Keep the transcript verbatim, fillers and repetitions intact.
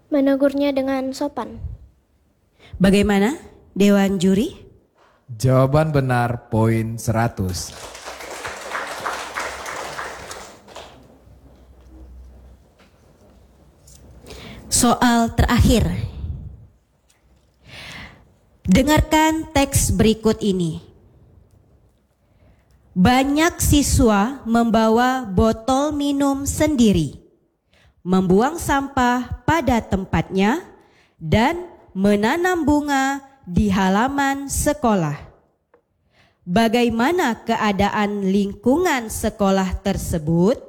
Menegurnya dengan sopan. Bagaimana, Dewan Juri? Jawaban benar poin seratus. Soal terakhir. Dengarkan teks berikut ini. Banyak siswa membawa botol minum sendiri, membuang sampah pada tempatnya, dan menanam bunga di halaman sekolah. Bagaimana keadaan lingkungan sekolah tersebut?